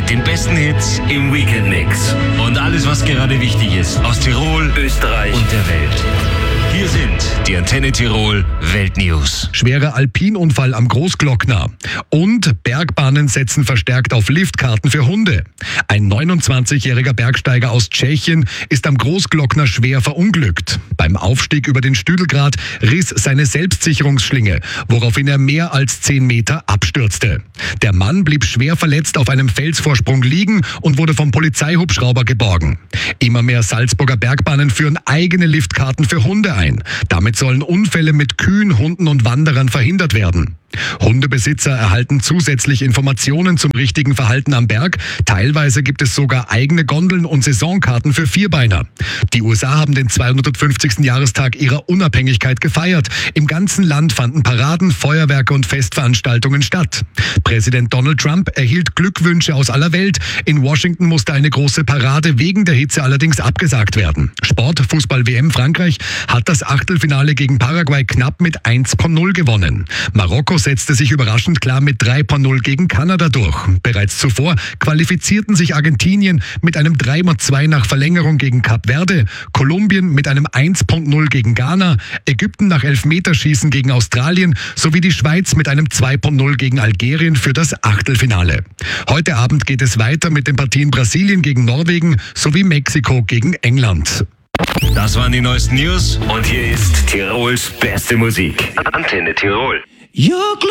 mit den besten Hits im Weekend-Mix. Und alles, was gerade wichtig ist aus Tirol, Österreich und der Welt. Hier sind die Antenne Tirol Weltnews. Schwerer Alpinunfall am Großglockner. Und Bergbahnen setzen verstärkt auf Liftkarten für Hunde. Ein 29-jähriger Bergsteiger aus Tschechien ist am Großglockner schwer verunglückt. Beim Aufstieg über den Stüdelgrat riss seine Selbstsicherungsschlinge, woraufhin er mehr als 10 Meter abstürzte. Der Mann blieb schwer verletzt auf einem Felsvorsprung liegen und wurde vom Polizeihubschrauber geborgen. Immer mehr Salzburger Bergbahnen führen eigene Liftkarten für Hunde ein. Damit sollen Unfälle mit Kühen, Hunden und Wanderern verhindert werden. Hundebesitzer erhalten zusätzlich Informationen zum richtigen Verhalten am Berg. Teilweise gibt es sogar eigene Gondeln und Saisonkarten für Vierbeiner. Die USA haben den 250. Jahrestag ihrer Unabhängigkeit gefeiert. Im ganzen Land fanden Paraden, Feuerwerke und Festveranstaltungen statt. Präsident Donald Trump erhielt Glückwünsche aus aller Welt. In Washington musste eine große Parade wegen der Hitze allerdings abgesagt werden. Sport, Fußball-WM Frankreich hat das Achtelfinale gegen Paraguay knapp mit 1:0 gewonnen. Marokko setzte sich überraschend klar mit 3:0 gegen Kanada durch. Bereits zuvor qualifizierten sich Argentinien mit einem 3:2 nach Verlängerung gegen Kap Verde, Kolumbien mit einem 1:0 gegen Ghana, Ägypten nach Elfmeterschießen gegen Australien sowie die Schweiz mit einem 2:0 gegen Algerien für das Achtelfinale. Heute Abend geht es weiter mit den Partien Brasilien gegen Norwegen sowie Mexiko gegen England. Das waren die neuesten News und hier ist Tirols beste Musik. Antenne Tirol.